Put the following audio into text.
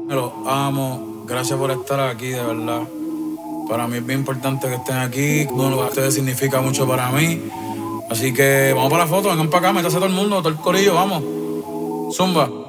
Los amo. Gracias por estar aquí, de verdad. Para mí es bien importante que estén aquí. Bueno, ustedes significa mucho para mí. Así que vamos para la foto, vengan para acá, métase todo el mundo, todo el corillo, vamos. Zumba.